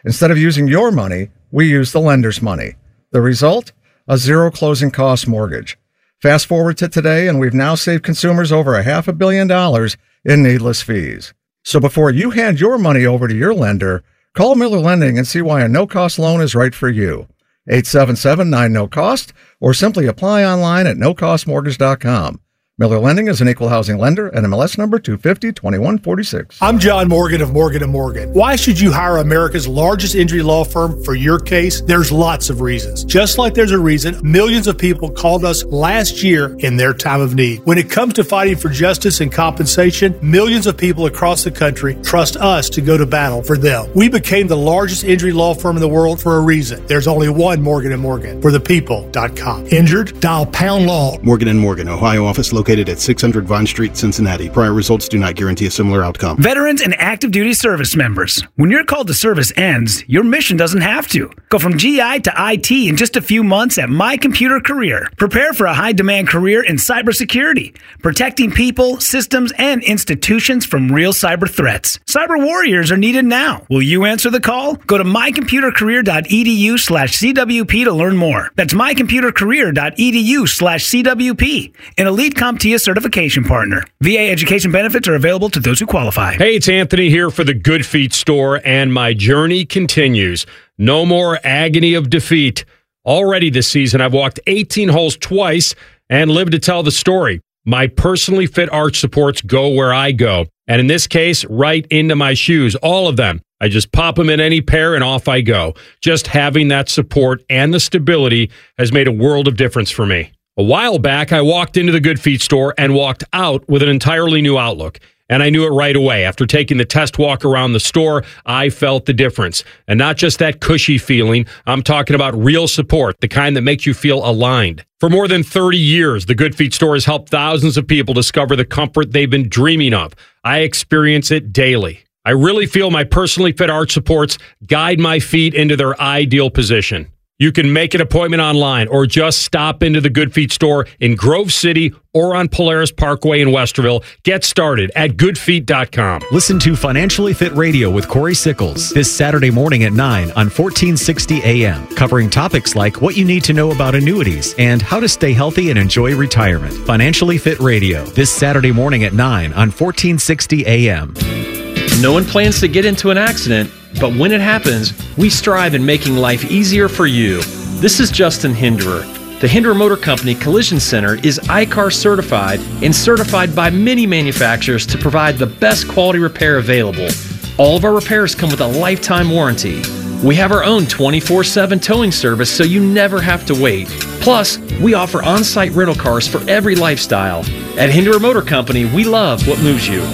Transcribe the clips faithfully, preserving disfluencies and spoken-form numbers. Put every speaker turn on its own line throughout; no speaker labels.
Instead of using your money, we use the lender's money. The result? A zero closing cost mortgage. Fast forward to today, and we've now saved consumers over a half a billion dollars in needless fees. So before you hand your money over to your lender, call Miller Lending and see why a no-cost loan is right for you. eight seven seven, nine, no cost, or simply apply online at no cost mortgage dot com. Miller Lending is an equal housing lender and M L S number two five zero, two one four six.
I'm John Morgan of Morgan and Morgan. Why should you hire America's largest injury law firm for your case? There's lots of reasons. Just like there's a reason millions of people called us last year in their time of need. When it comes to fighting for justice and compensation, millions of people across the country trust us to go to battle for them. We became the largest injury law firm in the world for a reason. There's only one Morgan and Morgan, for the people dot com. Injured? Dial pound law.
Morgan and Morgan, Ohio office located at six hundred Vine Street, Cincinnati. Prior results do not guarantee a similar outcome.
Veterans and active duty service members. When your call to service ends, your mission doesn't have to. Go from G I to I T in just a few months at My Computer Career. Prepare for a high-demand career in cybersecurity, protecting people, systems, and institutions from real cyber threats. Cyber warriors are needed now. Will you answer the call? Go to my computer career dot e d u slash c w p to learn more. That's my computer career dot e d u slash c w p. An elite CompTIA certification partner. V A education benefits are available to those who qualify.
Hey, it's Anthony here for the Good Feet store, and my journey continues. No more agony of defeat. Already this season, I've walked eighteen holes twice and lived to tell the story. My personally fit arch supports go where I go, and in this case, right into my shoes, all of them. I just pop them in any pair and off I go. Just having that support and the stability has made a world of difference for me. A while back, I walked into the Good Feet store and walked out with an entirely new outlook. And I knew it right away. After taking the test walk around the store, I felt the difference. And not just that cushy feeling, I'm talking about real support, the kind that makes you feel aligned. For more than thirty years, the Good Feet store has helped thousands of people discover the comfort they've been dreaming of. I experience it daily. I really feel my personally fit arch supports guide my feet into their ideal position. You can make an appointment online or just stop into the Good Feet store in Grove City or on Polaris Parkway in Westerville. Get started at good feet dot com.
Listen to Financially Fit Radio with Corey Sickles this Saturday morning at nine on fourteen sixty A M, covering topics like what you need to know about annuities and how to stay healthy and enjoy retirement. Financially Fit Radio this Saturday morning at nine on fourteen sixty A M.
No one plans to get into an accident, but when it happens, we strive in making life easier for you. This is Justin Hinderer. The Hinderer Motor Company Collision Center is I C A R certified and certified by many manufacturers to provide the best quality repair available. All of our repairs come with a lifetime warranty. We have our own twenty-four seven towing service, so you never have to wait. Plus, we offer on-site rental cars for every lifestyle. At Hinderer Motor Company, we love what moves you.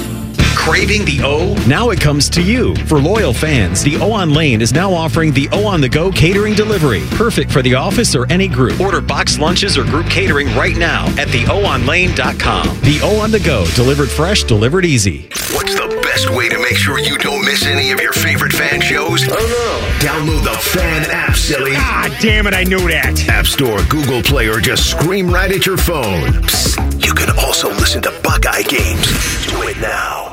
Craving the O? Now it comes to you. For loyal fans, the O on Lane is now offering the O on the Go catering delivery. Perfect for the office or any group. Order boxed lunches or group catering right now at the o on lane dot com. The O on the Go, delivered fresh, delivered easy.
What's the best way to make sure you don't miss any of your favorite fan shows? Oh no. Download the Fan app, silly.
Ah, damn it, I knew that.
App Store, Google Play, or just scream right at your phone. Psst, you can also listen to Buckeye games. Do it now.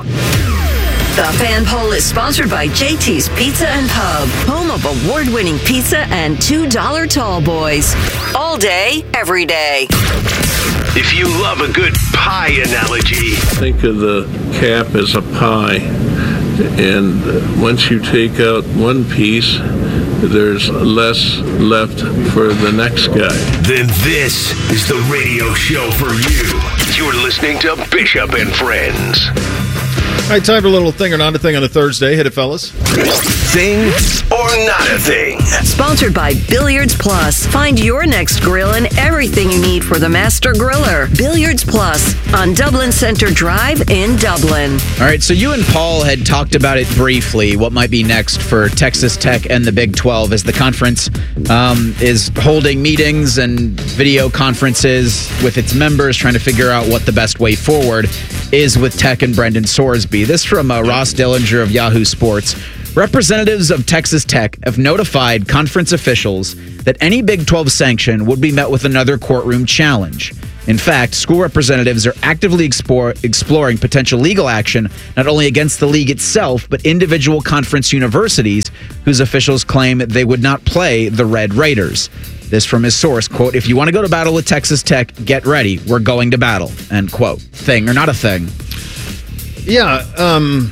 The Fan Poll is sponsored by J T's Pizza and Pub, home of award-winning pizza and two dollar tall boys. All day, every day.
If you love a good pie analogy,
think of the cap as a pie, and once you take out one piece, there's less left for the next guy.
Then this is the radio show for you. You're listening to Bishop and Friends.
All right, time for a little thing or not a thing on a Thursday. Hit it, fellas.
Thing or not a thing.
Sponsored by Billiards Plus. Find your next grill and everything you need for the master griller. Billiards Plus on Dublin Center Drive in Dublin.
All right, so you and Paul had talked about it briefly, what might be next for Texas Tech and the Big twelve as the conference um, is holding meetings and video conferences with its members, trying to figure out what the best way forward is with Tech and Brendan Sorsby. This from uh, Ross Dillinger of Yahoo Sports. Representatives of Texas Tech have notified conference officials that any Big twelve sanction would be met with another courtroom challenge. In fact, school representatives are actively explore, exploring potential legal action, not only against the league itself, but individual conference universities whose officials claim they would not play the Red Raiders. This from his source, quote, "If you want to go to battle with Texas Tech, get ready. We're going to battle," end quote. Thing or not a thing?
Yeah, um...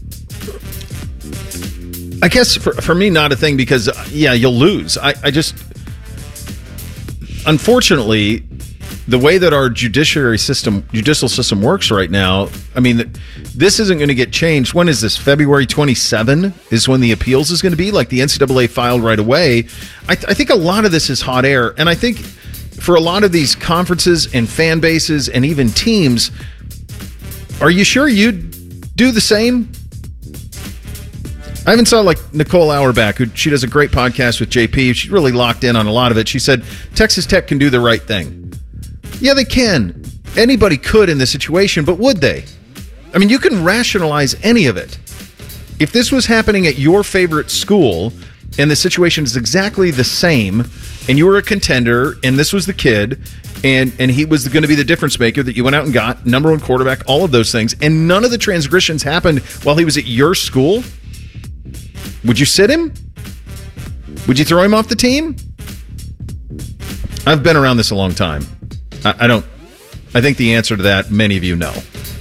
I guess for, for me, not a thing because, yeah, you'll lose. I, I just... Unfortunately, the way that our judiciary system, judicial system works right now, I mean, this isn't going to get changed. When is this? February twenty-seventh is when the appeals is going to be? Like the N C double A filed right away. I, th- I think a lot of this is hot air. And I think for a lot of these conferences and fan bases and even teams, are you sure you'd do the same? I even saw like Nicole Auerbach, who she does a great podcast with J P. She's really locked in on a lot of it. She said Texas Tech can do the right thing. Yeah, they can. Anybody could in this situation, but would they? I mean, you can rationalize any of it. If this was happening at your favorite school and the situation is exactly the same, and you were a contender, and this was the kid, and and he was going to be the difference maker that you went out and got, number one quarterback, all of those things, and none of the transgressions happened while he was at your school, would you sit him? Would you throw him off the team? I've been around this a long time. I, I don't. I think the answer to that, many of you know.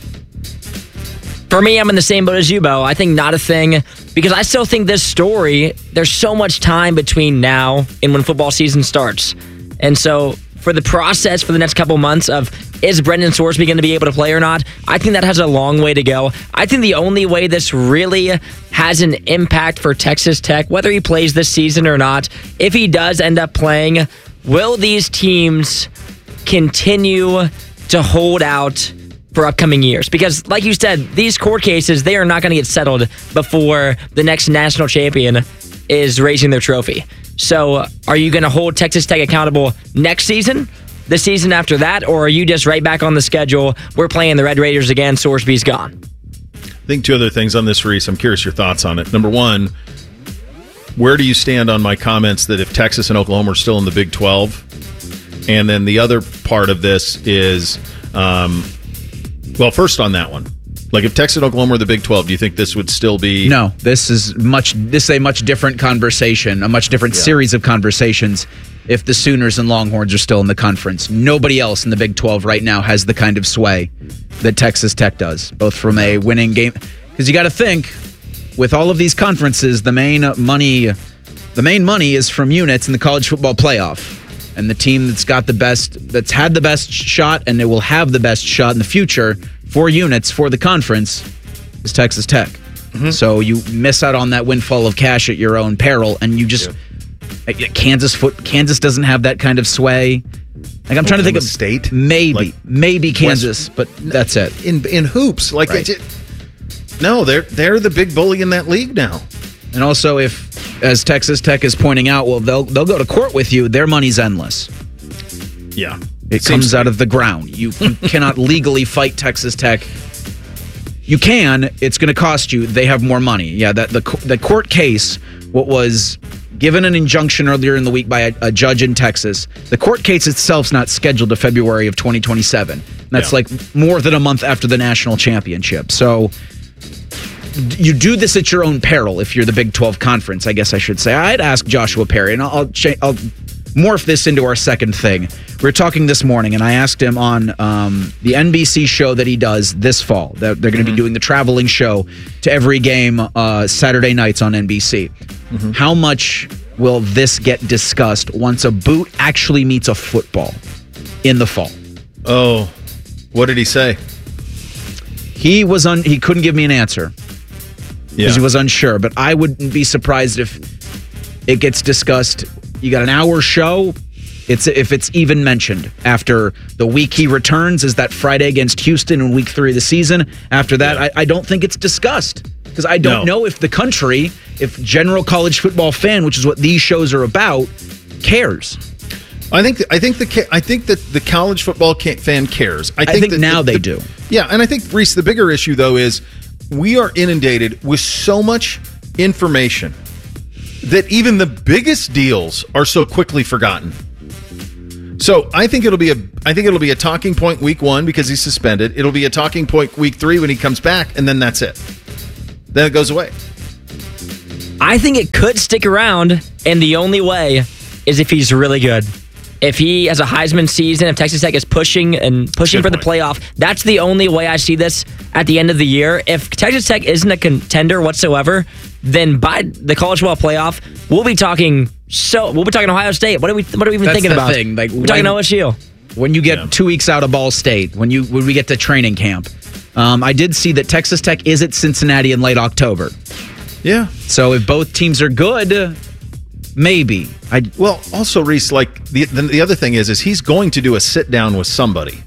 For me, I'm in the same boat as you, Bo. I think not a thing, because I still think this story, there's so much time between now and when football season starts. And so for the process for the next couple months of, is Brendan Sorsby going to be able to play or not? I think that has a long way to go. I think the only way this really has an impact for Texas Tech, whether he plays this season or not, if he does end up playing, will these teams continue to hold out for upcoming years? Because like you said, these court cases, they are not going to get settled before the next national champion is raising their trophy. So are you going to hold Texas Tech accountable next season, the season after that, or are you just right back on the schedule? We're playing the Red Raiders again. Sorsby's gone.
I think two other things on this, Reese. I'm curious your thoughts on it. Number one, where do you stand on my comments that if Texas and Oklahoma are still in the Big twelve? And then the other part of this is, um, well, first on that one. Like if Texas and Oklahoma are the Big twelve, do you think this would still be?
No, this is much. This is a much different conversation, a much different yeah. series of conversations. If the Sooners and Longhorns are still in the conference, nobody else in the Big twelve right now has the kind of sway that Texas Tech does, both from a winning game. Because you got to think, with all of these conferences, the main money, the main money is from units in the college football playoff. And the team that's got the best, that's had the best shot, and it will have the best shot in the future for units for the conference is Texas Tech. Mm-hmm. So you miss out on that windfall of cash at your own peril, and you just yeah. Kansas foot Kansas doesn't have that kind of sway. Like I'm trying to think of
state,
maybe
like
maybe Kansas, West, but that's it.
In in hoops, like right. it, no, they're they're the big bully in that league now.
And also, if, as Texas Tech is pointing out, well, they'll they'll go to court with you. Their money's endless.
Yeah,
it comes out of the ground. You, you cannot legally fight Texas Tech. You can. It's going to cost you. They have more money. Yeah, that the the court case, what was given an injunction earlier in the week by a, a judge in Texas. The court case itself's not scheduled to February of twenty twenty-seven. That's yeah. like more than a month after the national championship. So you do this at your own peril if you're the Big twelve conference, I guess I should say. I'd ask Joshua Perry, and I'll, I'll, cha- I'll morph this into our second thing. We were talking this morning, and I asked him on um, the N B C show that he does this fall. They're, they're going to mm-hmm. be doing the traveling show to every game uh, Saturday nights on N B C. Mm-hmm. How much will this get discussed once a boot actually meets a football in the fall?
Oh, what did he say?
He was un- He couldn't give me an answer. Because yeah. he was unsure, but I wouldn't be surprised if it gets discussed. You got an hour show. It's if it's even mentioned after the week he returns is that Friday against Houston in week three of the season. After that, yeah. I, I don't think it's discussed because I don't no. know if the country, if general college football fan, which is what these shows are about, cares.
I think I think the I think that the college football fan cares. I think,
I think
that
now
the,
they
the,
do.
Yeah, and I think Reese, the bigger issue though is we are inundated with so much information that even the biggest deals are so quickly forgotten. So I think it'll be a I think it'll be a talking point week one because he's suspended. It'll be a talking point week three when he comes back, and then that's it. Then it goes away.
I think it could stick around, and the only way is if he's really good. If he has a Heisman season, if Texas Tech is pushing and pushing good for point. the playoff, that's the only way I see this at the end of the year. If Texas Tech isn't a contender whatsoever, then by the college football playoff, we'll be talking. So we'll be talking Ohio State. What are we? What are we even
that's
thinking
the
about?
Thing. Like,
we're when, talking O S U.
When you get yeah. two weeks out of Ball State, when you when we get to training camp, um, I did see that Texas Tech is at Cincinnati in late October.
Yeah.
So if both teams are good, maybe.
I well, also Reese, like the, the the other thing is, is he's going to do a sit down with somebody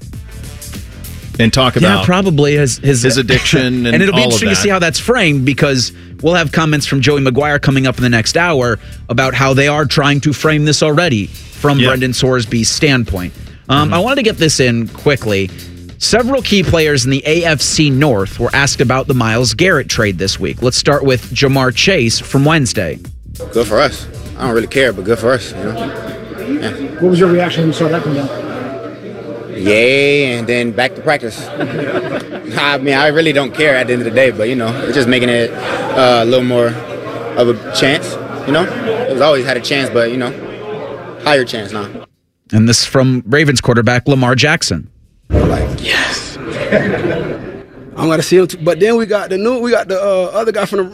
and talk about
yeah, probably his his,
his addiction, and,
and it'll be
all
interesting
of that.
to see how that's framed because we'll have comments from Joey McGuire coming up in the next hour about how they are trying to frame this already from yeah. Brendan Sorsby's standpoint. Um, mm-hmm. I wanted to get this in quickly. Several key players in the A F C North were asked about the Myles Garrett trade this week. Let's start with Jamar Chase from Wednesday.
Good for us. I don't really care, but good for us. You know? Yeah.
What was your reaction when you saw that come down?
Yay, and then back to practice. I mean, I really don't care at the end of the day, but, you know, it's just making it uh, a little more of a chance, you know? It was always had a chance, but, you know, higher chance now.
And this from Ravens quarterback Lamar Jackson.
Like, yes. I'm going to see him, too. But then we got the new, we got the uh, other guy from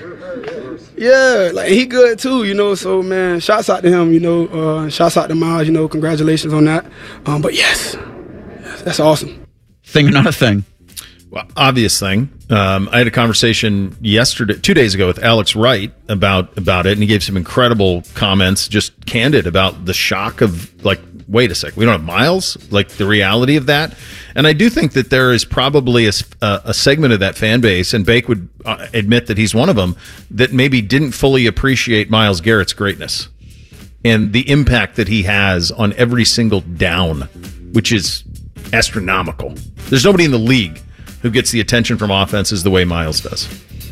the... Yeah, like he good too, you know. So man, shouts out to him, you know. Uh, shouts out to Myles, you know. Congratulations on that. Um, but yes, yes, that's awesome.
Thing or not a thing.
Well, obvious thing. Um, I had a conversation yesterday, two days ago, with Alex Wright about about it, and he gave some incredible comments, just candid about the shock of like, wait a sec, we don't have Myles, like the reality of that. And I do think that there is probably a, a segment of that fan base, and Bake would uh, admit that he's one of them, that maybe didn't fully appreciate Myles Garrett's greatness and the impact that he has on every single down, which is astronomical. There's nobody in the league who gets the attention from offenses the way Myles does.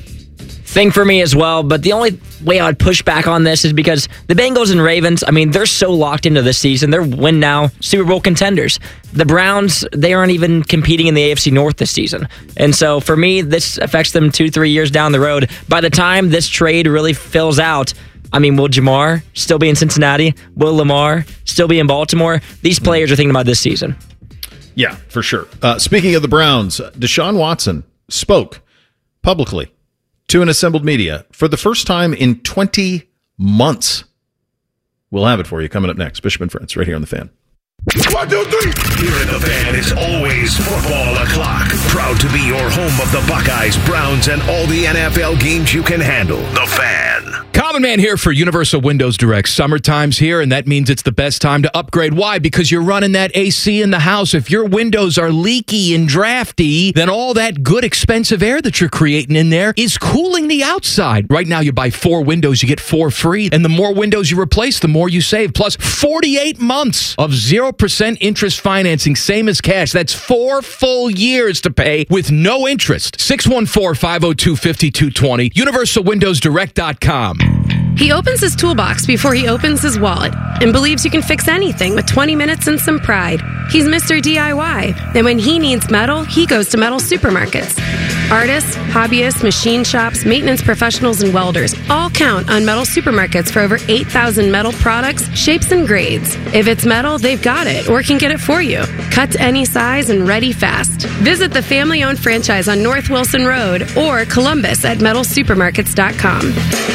Thing for me as well, but the only way I would push back on this is because the Bengals and Ravens, I mean, they're so locked into this season. They're win now Super Bowl contenders. The Browns, they aren't even competing in the A F C North this season. And so for me, this affects them two, three years down the road. By the time this trade really fills out, I mean, will Jamar still be in Cincinnati? Will Lamar still be in Baltimore? These players are thinking about this season.
Yeah, for sure. Uh, speaking of the Browns, Deshaun Watson spoke publicly to an assembled media for the first time in twenty months. We'll have it for you coming up next. Bishop and Friends, right here on The Fan.
One, two, three. Here in The Fan is always football o'clock. Proud to be your home of the Buckeyes, Browns, and all the N F L games you can handle. The Fan.
Common Man here for Universal Windows Direct. Summertime's here, and that means it's the best time to upgrade. Why? Because you're running that A C in the house. If your windows are leaky and drafty, then all that good, expensive air that you're creating in there is cooling the outside. Right now, you buy four windows, you get four free. And the more windows you replace, the more you save. Plus, forty-eight months of zero percent interest financing, same as cash. That's four full years to pay with no interest. six one four, five oh two, five two two zero. universal windows direct dot com.
He opens his toolbox before he opens his wallet and believes you can fix anything with twenty minutes and some pride. He's Mister D I Y, and when he needs metal, he goes to Metal Supermarkets. Artists, hobbyists, machine shops, maintenance professionals, and welders all count on Metal Supermarkets for over eight thousand metal products, shapes, and grades. If it's metal, they've got it or can get it for you. Cut to any size and ready fast. Visit the family-owned franchise on North Wilson Road or Columbus at metal supermarkets dot com.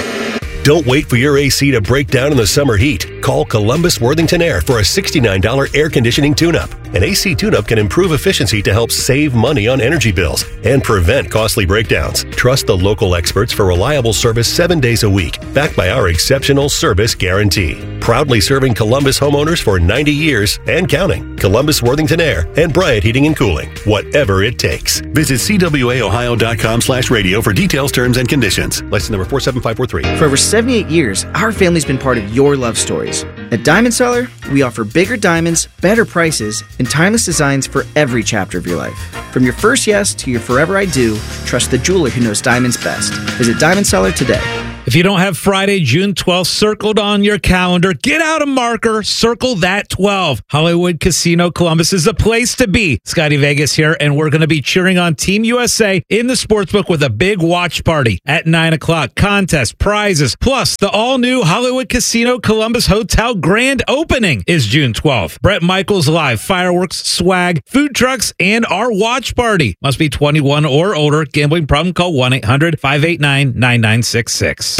Don't wait for your A C to break down in the summer heat. Call Columbus Worthington Air for a sixty-nine dollars air conditioning tune-up. An A C tune-up can improve efficiency to help save money on energy bills and prevent costly breakdowns. Trust the local experts for reliable service seven days a week, backed by our exceptional service guarantee. Proudly serving Columbus homeowners for ninety years and counting. Columbus Worthington Air and Bryant Heating and Cooling. Whatever it takes. Visit C W A Ohio dot com slash radio for details, terms, and conditions. License number four seven five four three.
For over seventy-eight years, our family's been part of your love stories. At Diamond Seller, we offer bigger diamonds, better prices, and timeless designs for every chapter of your life. From your first yes to your forever I do, trust the jeweler who knows diamonds best. Visit Diamond Seller today.
If you don't have Friday, June twelfth circled on your calendar, get out a marker, circle that twelve. Hollywood Casino Columbus is the place to be. Scotty Vegas here, and we're going to be cheering on Team U S A in the sportsbook with a big watch party at nine o'clock. Contest, prizes, plus the all-new Hollywood Casino Columbus Hotel grand opening is June twelfth. Brett Michaels live, fireworks, swag, food trucks, and our watch party. Must be twenty-one or older. Gambling problem? Call one eight hundred five eight nine nine nine six six.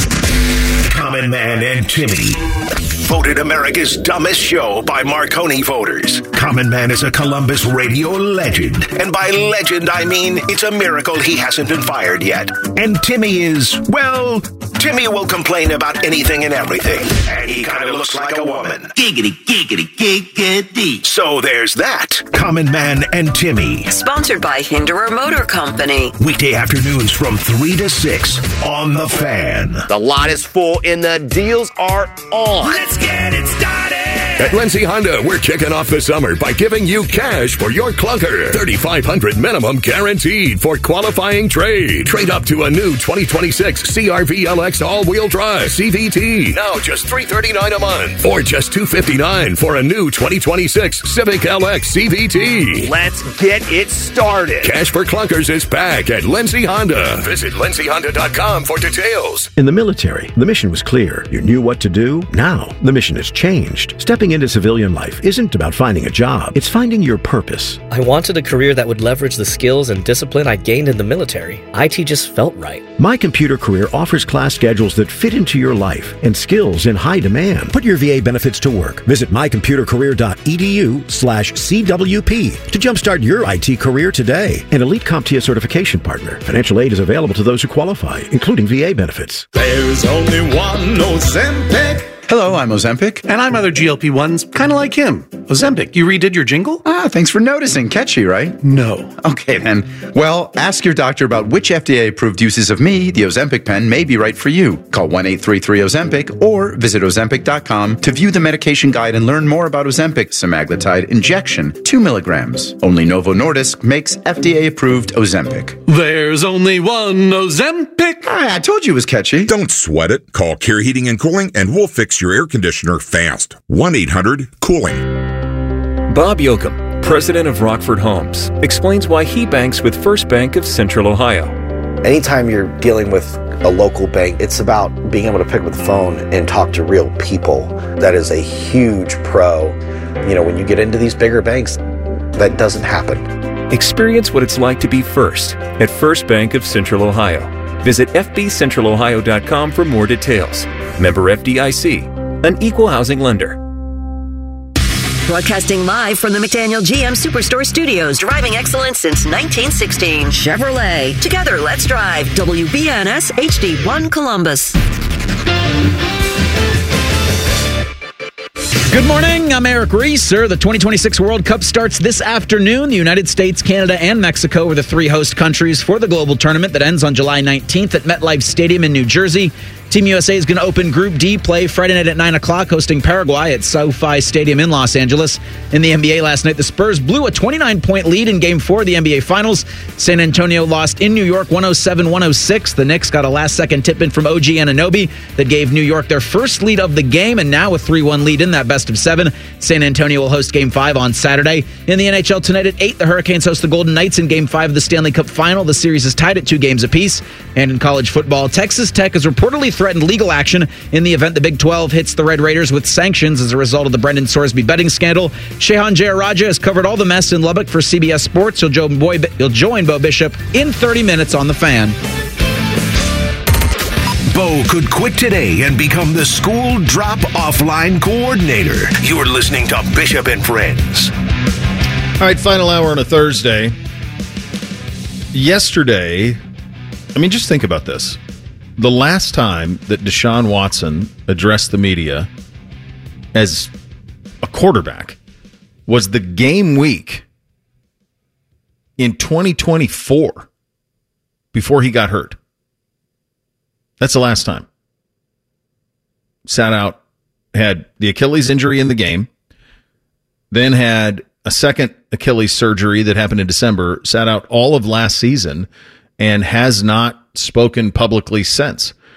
Common Man and Timmy. Voted America's dumbest show by Marconi voters. Common Man is a Columbus radio legend. And by legend, I mean it's a miracle he hasn't been fired yet. And Timmy is, well, Timmy will complain about anything and everything. And he kind of looks like a woman. Giggity, giggity, giggity. So there's that. Common Man and Timmy.
Sponsored by Hinderer Motor Company.
Weekday afternoons from three to six on The Fan.
The lot is full and the deals are on.
Let's get it started. At Lindsay Honda, we're kicking off the summer by giving you cash for your clunker. thirty-five hundred dollars minimum guaranteed for qualifying trade. Trade up to a new twenty twenty-six C R V L X all-wheel drive C V T. Now just three hundred thirty-nine dollars a month. Or just two hundred fifty-nine dollars for a new twenty twenty-six Civic L X C V T.
Let's get it started.
Cash for clunkers is back at Lindsay Honda. Visit lindsay honda dot com for details.
In the military, the mission was clear. You knew what to do. Now, the mission has changed. Stepping into civilian life isn't about finding a job. It's finding your purpose.
I wanted a career that would leverage the skills and discipline I gained in the military. I T just felt right.
My Computer Career offers class schedules that fit into your life and skills in high demand. Put your V A benefits to work. Visit my computer career dot e d u slash C W P to jumpstart your I T career today. An Elite CompTIA certification partner. Financial aid is available to those who qualify, including V A benefits.
There's only one Ozempic. Hello, I'm Ozempic, and I'm other G L P ones, kind of like him. Ozempic, you redid your jingle?
Ah, thanks for noticing. Catchy, right?
No.
Okay, then. Well, ask your doctor about which F D A-approved uses of me, the Ozempic pen, may be right for you. Call one eight three three Ozempic or visit ozempic dot com to view the medication guide and learn more about Ozempic semaglutide injection, two milligrams. Only Novo Nordisk makes F D A-approved Ozempic.
There's only one Ozempic.
Ah, I told you it was catchy.
Don't sweat it. Call Care Heating and Cooling and we'll fix your air conditioner fast. one eight hundred cooling.
Bob Yoakum, president of Rockford Homes, explains why he banks with First Bank of Central Ohio.
Anytime you're dealing with a local bank, it's about being able to pick up the phone and talk to real people. That is a huge pro. You know, when you get into these bigger banks, that doesn't happen.
Experience what it's like to be first at First Bank of Central Ohio. Visit f b central ohio dot com for more details. Member F D I C, an equal housing lender.
Broadcasting live from the McDaniel G M Superstore Studios. Driving excellence since nineteen sixteen. Chevrolet. Together, let's drive. W B N S H D one Columbus.
Good morning. I'm Eric Reeser. The twenty twenty-six World Cup starts this afternoon. The United States, Canada, and Mexico are the three host countries for the global tournament that ends on July nineteenth at MetLife Stadium in New Jersey. Team U S A is going to open Group D play Friday night at nine o'clock, hosting Paraguay at SoFi Stadium in Los Angeles. In the N B A last night, the Spurs blew a twenty-nine point lead in Game four of the N B A Finals. San Antonio lost in New York one oh seven one oh six. The Knicks got a last-second tip-in from O G Anunoby that gave New York their first lead of the game, and now a three one lead in that best of seven. San Antonio will host Game five on Saturday. In the N H L tonight at eight, the Hurricanes host the Golden Knights in Game five of the Stanley Cup Final. The series is tied at two games apiece. And in college football, Texas Tech has reportedly threatened legal action in the event the Big twelve hits the Red Raiders with sanctions as a result of the Brendan Sorsby betting scandal. Shehan Jeyarajah has covered all the mess in Lubbock for C B S Sports. He'll join, Boy, he'll join Bo Bishop in thirty minutes on The Fan.
Bo could quit today and become the school drop-off line coordinator. You're listening to Bishop and Friends.
All right, final hour on a Thursday. Yesterday, I mean, just think about this. The last time that Deshaun Watson addressed the media as a quarterback was the game week in twenty twenty-four before he got hurt. That's the last time. Sat out, had the Achilles injury in the game, then had a second Achilles surgery that happened in December, sat out all of last season, and has not spoken publicly since.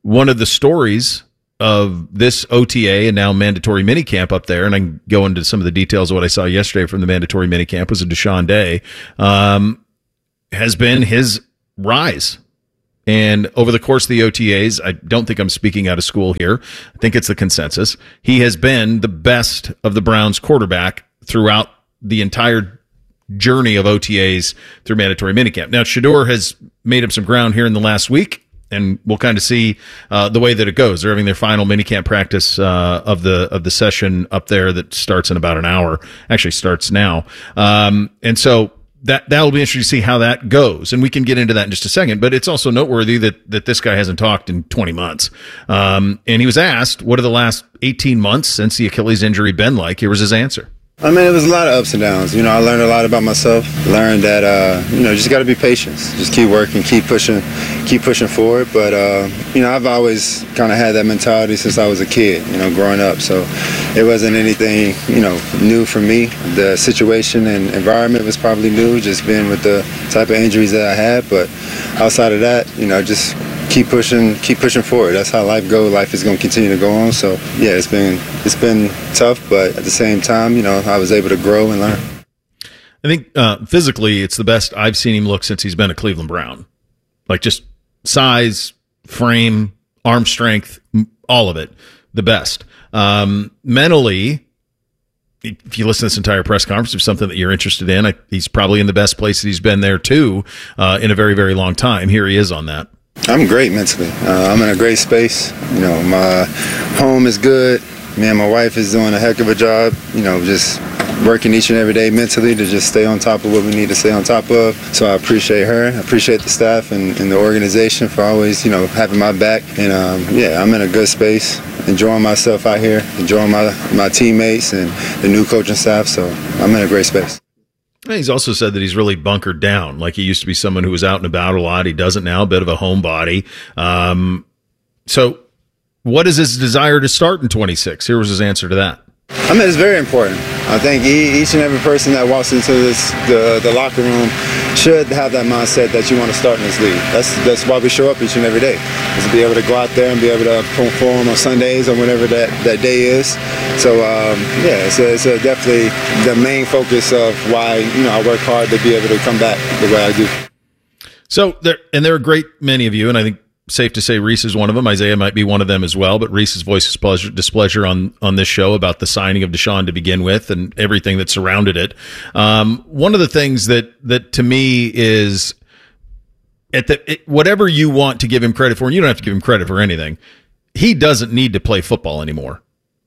one of the stories of this O T A and now mandatory minicamp up there, and I can go into some of the details of what I saw yesterday from the mandatory minicamp, was a Deshaun Day, um, has been his rise. And over the course of the O T As, I don't think I'm speaking out of school here. I think it's the consensus. He has been the best of the Browns quarterback throughout the entire journey of O T As through mandatory minicamp. Now, Shedeur has made up some ground here in the last week, and we'll kind of see uh, the way that it goes. They're having their final minicamp practice uh, of the of the session up there that starts in about an hour. Actually, starts now, um, and so that that will be interesting to see how that goes. And we can get into that in just a second. But it's also noteworthy that that this guy hasn't talked in twenty months. Um, and he was asked, "What have the last eighteen months since the Achilles injury been like?" Here was his answer.
I mean, it was a lot of ups and downs. You know, I learned a lot about myself. Learned that, uh, you know, just got to be patient. Just keep working, keep pushing, keep pushing forward. But, uh, you know, I've always kind of had that mentality since I was a kid, you know, growing up. So it wasn't anything, you know, new for me. The situation and environment was probably new, just being with the type of injuries that I had. But outside of that, you know, just keep pushing, keep pushing forward. That's how life goes. Life is going to continue to go on. So yeah, it's been it's been tough, but at the same time, you know, I was able to grow and learn.
I think uh, physically, it's the best I've seen him look since he's been a Cleveland Brown. Like just size, frame, arm strength, all of it, the best. Um, mentally, if you listen to this entire press conference, if something that you're interested in, I, he's probably in the best place that he's been there too uh, in a very, very long time. Here he is on that.
I'm great mentally. Uh, I'm in a great space. You know, my home is good. Me and my wife is doing a heck of a job. You know, just working each and every day mentally to just stay on top of what we need to stay on top of. So I appreciate her. I appreciate the staff and, and the organization for always, you know, having my back. And um, yeah, I'm in a good space, enjoying myself out here, enjoying my, my teammates and the new coaching staff. So I'm in a great space.
He's also said that he's really bunkered down. Like he used to be someone who was out and about a lot. He doesn't now, a bit of a homebody. Um, so what is his desire to start in twenty-six? Here was his answer to that.
I mean, it's very important. I think each and every person that walks into this the, the locker room should have that mindset that you want to start in this league. That's that's why we show up each and every day, is to be able to go out there and be able to perform on Sundays or whatever that, that day is. So, um, yeah, it's, a, it's a definitely the main focus of why, you know, I work hard to be able to come back the way I do.
So, there, and there are a great many of you, and I think safe to say Reese is one of them. Isaiah might be one of them as well, but Reese's voices pleasure, displeasure on, on this show about the signing of Deshaun to begin with and everything that surrounded it. Um, one of the things that, that to me is at the, it, whatever you want to give him credit for, and you don't have to give him credit for anything, he doesn't need to play football anymore.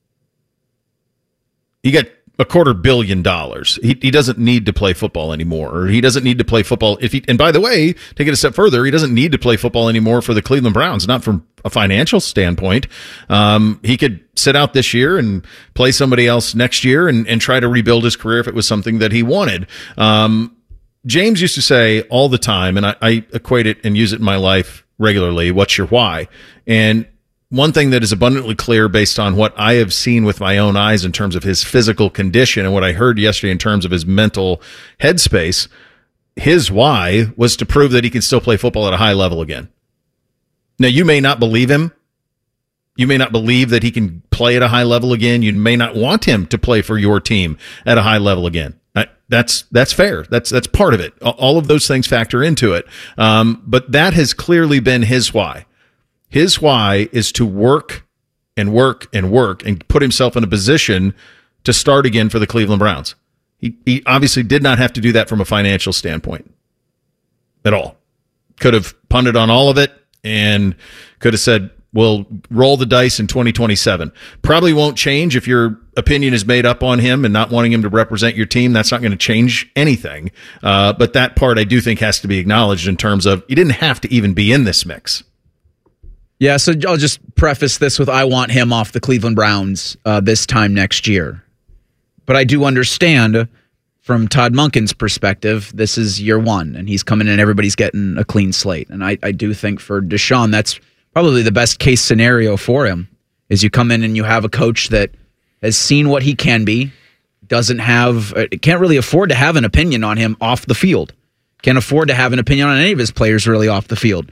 He got a quarter billion dollars. He he doesn't need to play football anymore. Or he doesn't need to play football if he. And by the way, take it a step further, he doesn't need to play football anymore for the Cleveland Browns. Not from a financial standpoint. Um, he could sit out this year and play somebody else next year and and try to rebuild his career if it was something that he wanted. Um, James used to say all the time, and I, I equate it and use it in my life regularly. What's your why? And one thing that is abundantly clear based on what I have seen with my own eyes in terms of his physical condition and what I heard yesterday in terms of his mental headspace, his why was to prove that he can still play football at a high level again. Now, you may not believe him. You may not believe that he can play at a high level again. You may not want him to play for your team at a high level again. That's that's fair. That's that's part of it. All of those things factor into it. Um, but that has clearly been his why. His why is to work and work and work and put himself in a position to start again for the Cleveland Browns. He, he obviously did not have to do that from a financial standpoint at all. Could have punted on all of it and could have said, we'll roll the dice in twenty twenty-seven. Probably won't change if your opinion is made up on him and not wanting him to represent your team. That's not going to change anything. Uh, but that part I do think has to be acknowledged in terms of you didn't have to even be in this mix.
Yeah, so I'll just preface this with I want him off the Cleveland Browns uh, this time next year. But I do understand from Todd Monken's perspective, this is year one, and he's coming in and everybody's getting a clean slate. And I, I do think for Deshaun, that's probably the best case scenario for him, is you come in and you have a coach that has seen what he can be, doesn't have, can't really afford to have an opinion on him off the field, can't afford to have an opinion on any of his players really off the field.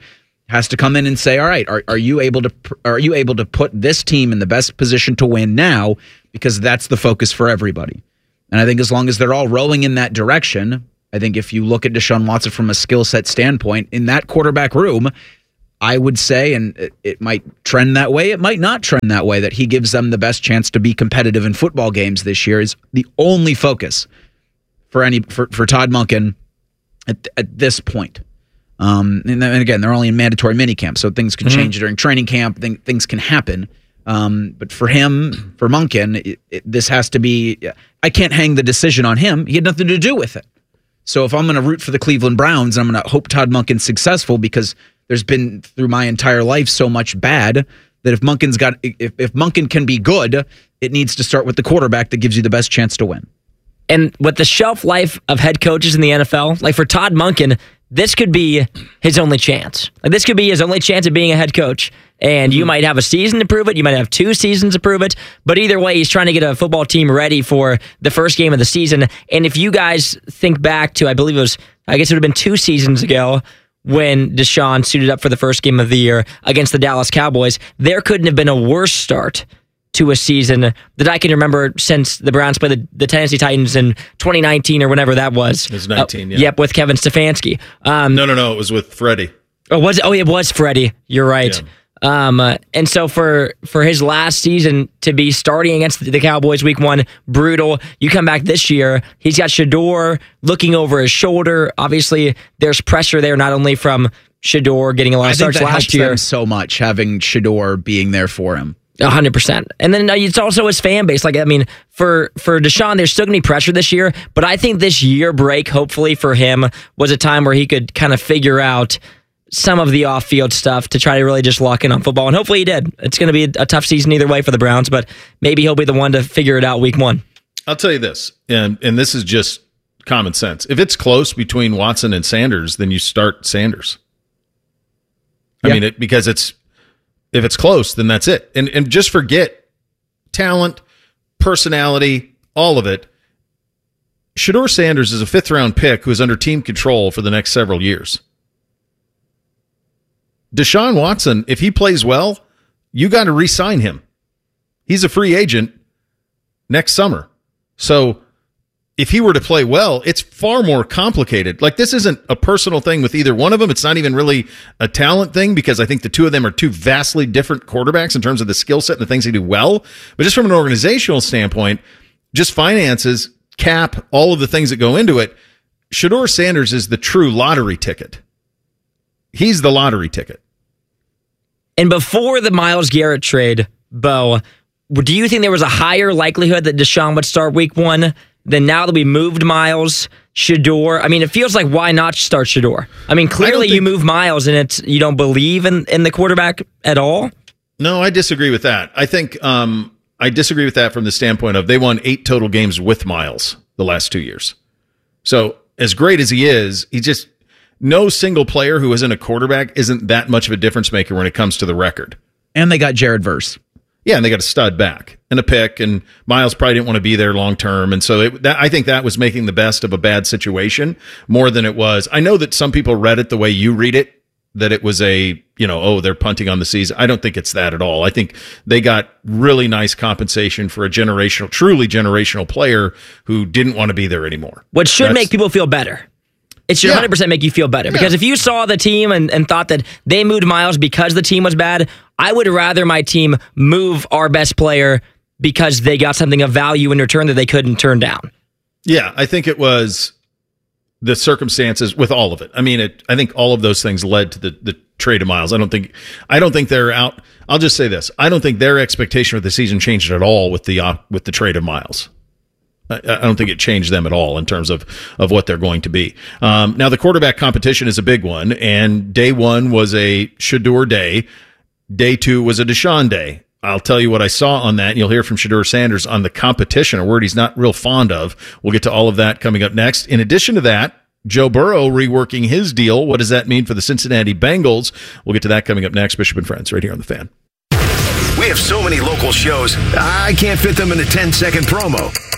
has to come in and say, all right, are, are you able to are you able to put this team in the best position to win now? Because that's the focus for everybody. And I think as long as they're all rowing in that direction, I think if you look at Deshaun Watson from a skill set standpoint, in that quarterback room, I would say, and it, it might trend that way, it might not trend that way, that he gives them the best chance to be competitive in football games this year is the only focus for any for, for Todd Monken at, at this point. Um, and, and again, they're only in mandatory minicamp, so things can mm-hmm. change during training camp. Thing, things can happen. Um, but for him, for Monken, it, it, this has to be, I can't hang the decision on him. He had nothing to do with it. So if I'm going to root for the Cleveland Browns, I'm going to hope Todd Monken's successful because there's been through my entire life so much bad that if Monken's got, if, if Monken can be good, it needs to start with the quarterback that gives you the best chance to win.
And with the shelf life of head coaches in the N F L, like for Todd Monken, this could be his only chance. Like this could be his only chance of being a head coach. And you might have a season to prove it. You might have two seasons to prove it. But either way, he's trying to get a football team ready for the first game of the season. And if you guys think back to, I believe it was, I guess it would have been two seasons ago when Deshaun suited up for the first game of the year against the Dallas Cowboys, there couldn't have been a worse start to a season that I can remember since the Browns played the, the Tennessee Titans in twenty nineteen or whenever that was.
It was nineteen,
uh,
yeah.
Yep, with Kevin Stefanski. Um,
no, no, no, it was with Freddie.
Oh, was it? Oh, it was Freddie. You're right. Yeah. Um, uh, and so for, for his last season to be starting against the Cowboys week one, brutal. You come back this year, he's got Shedeur looking over his shoulder. Obviously, there's pressure there, not only from Shedeur getting a lot of
I think
starts
that
last
helps
year.
them so much, having Shedeur being there for him.
A hundred percent. And then it's also his fan base. Like, I mean, for, for Deshaun, there's still going to be pressure this year, but I think this year break, hopefully for him, was a time where he could kind of figure out some of the off-field stuff to try to really just lock in on football. And hopefully he did. It's going to be a tough season either way for the Browns, but maybe he'll be the one to figure it out week one.
I'll tell you this, and and this is just common sense. If it's close between Watson and Sanders, then you start Sanders. I yeah. mean, it, because it's, if it's close, then that's it. And and just forget talent, personality, all of it. Shedeur Sanders is a fifth-round pick who is under team control for the next several years. Deshaun Watson, if he plays well, you got to re-sign him. He's a free agent next summer. So if he were to play well, it's far more complicated. Like, this isn't a personal thing with either one of them. It's not even really a talent thing because I think the two of them are two vastly different quarterbacks in terms of the skill set and the things they do well. But just from an organizational standpoint, just finances, cap, all of the things that go into it, Shedeur Sanders is the true lottery ticket. He's the lottery ticket.
And before the Myles Garrett trade, Bo, do you think there was a higher likelihood that Deshaun would start week one than now that we moved Myles, Shedeur? I mean, it feels like why not start Shedeur? I mean, clearly I think, you move Myles and it's you don't believe in, in the quarterback at all?
No, I disagree with that. I think um, I disagree with that from the standpoint of they won eight total games with Myles the last two years. So as great as he is, he just... no single player who isn't a quarterback isn't that much of a difference maker when it comes to the record.
And they got Jared Verse.
Yeah, and they got a stud back and a pick, and Myles probably didn't want to be there long term. And so it, that, I think that was making the best of a bad situation more than it was. I know that some people read it the way you read it, that it was a, you know, oh, they're punting on the season. I don't think it's that at all. I think they got really nice compensation for a generational, truly generational player who didn't want to be there anymore.
What should That's, make people feel better. It should yeah. one hundred percent make you feel better. Because yeah. if you saw the team and, and thought that they moved Myles because the team was bad, I would rather my team move our best player because they got something of value in return that they couldn't turn down.
Yeah, I think it was the circumstances with all of it. I mean, it, I think all of those things led to the, the trade of Myles. I don't think I don't think they're out. I'll just say this. I don't think their expectation of the season changed at all with the uh, with the trade of Myles. I don't think it changed them at all in terms of, of what they're going to be. Um, now, the quarterback competition is a big one, and day one was a Shedeur day. Day two was a Deshaun day. I'll tell you what I saw on that, and you'll hear from Shedeur Sanders on the competition, a word he's not real fond of. We'll get to all of that coming up next. In addition to that, Joe Burrow reworking his deal. What does that mean for the Cincinnati Bengals? We'll get to that coming up next. Bishop and Friends, right here on The Fan.
We have so many local shows, I can't fit them in a ten-second promo.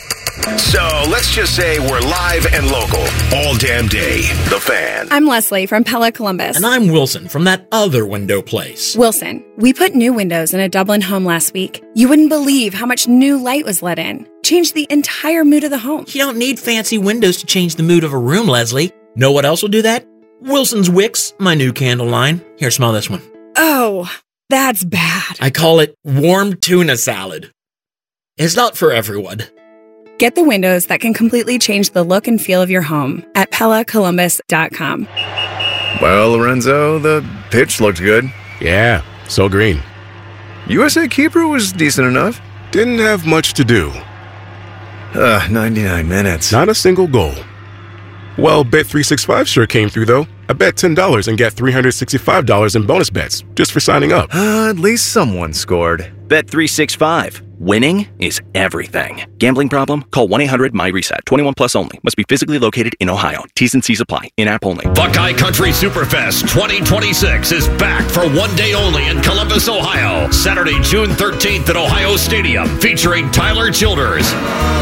So let's just say we're live and local all damn day. The Fan.
I'm Leslie from Pella Columbus.
And I'm Wilson from that other window place.
Wilson, we put new windows in a Dublin home last week. You wouldn't believe how much new light was let in. Changed the entire mood of the home.
You don't need fancy windows to change the mood of a room, Leslie. Know what else will do that? Wilson's Wicks, my new candle line. Here, smell this one.
Oh, that's bad.
I call it warm tuna salad. It's not for everyone.
Get the windows that can completely change the look and feel of your home at Pella Columbus dot com.
Well, Lorenzo, the pitch looked good.
Yeah, so green.
U S A keeper was decent enough.
Didn't have much to do.
Uh, ninety-nine minutes.
Not a single goal. Well, Bet three sixty-five sure came through, though. I bet ten dollars and get three hundred sixty-five dollars in bonus bets just for signing up.
Uh, at least someone scored.
Bet three sixty-five. Winning is everything. Gambling problem? Call one eight hundred M Y reset. twenty-one plus only. Must be physically located in Ohio. T's and C's apply. In-app only.
Buckeye Country Superfest twenty twenty-six is back for one day only in Columbus, Ohio. Saturday, June thirteenth at Ohio Stadium, featuring Tyler Childers.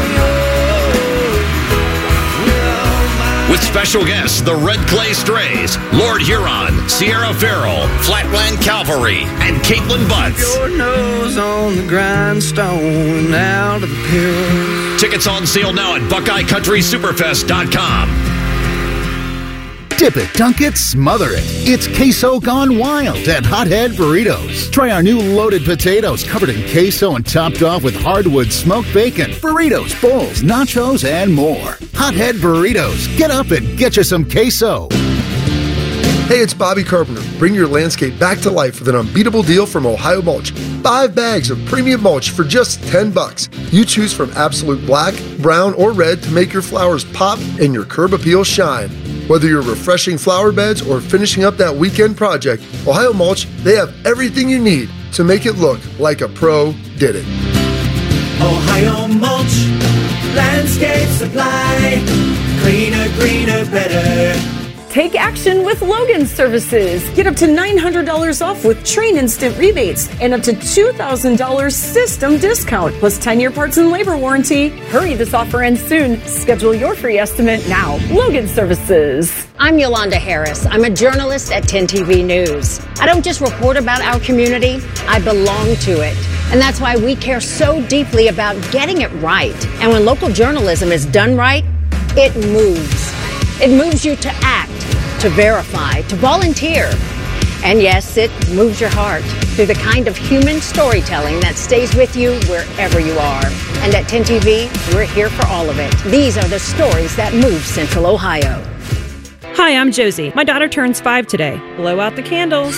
With special guests, the Red Clay Strays, Lord Huron, Sierra Farrell, Flatland Cavalry, and Caitlin Butts.
Your nose on the grindstone, out of the pills.
Tickets on sale now at Buckeye Country Superfest dot com.
Dip it, dunk it, smother it. It's queso gone wild at Hothead Burritos. Try our new loaded potatoes covered in queso and topped off with hardwood smoked bacon, burritos, bowls, nachos, and more. Hothead Burritos. Get up and get you some queso.
Hey, it's Bobby Carpenter. Bring your landscape back to life with an unbeatable deal from Ohio Mulch. Five bags of premium mulch for just ten bucks. You choose from absolute black, brown, or red to make your flowers pop and your curb appeal shine. Whether you're refreshing flower beds or finishing up that weekend project, Ohio Mulch, they have everything you need to make it look like a pro did it.
Ohio Mulch, landscape supply, cleaner, greener, better.
Take action with Logan Services. Get up to nine hundred dollars off with Train Instant rebates and up to two thousand dollars system discount, plus ten-year parts and labor warranty. Hurry, this offer ends soon. Schedule your free estimate now. Logan Services.
I'm Yolanda Harris. I'm a journalist at ten T V News. I don't just report about our community, I belong to it. And that's why we care so deeply about getting it right. And when local journalism is done right, it moves. It moves you to act, to verify, to volunteer. And yes, it moves your heart through the kind of human storytelling that stays with you wherever you are. And at ten T V, we're here for all of it. These are the stories that move Central Ohio.
Hi, I'm Josie. My daughter turns five today. Blow out the candles.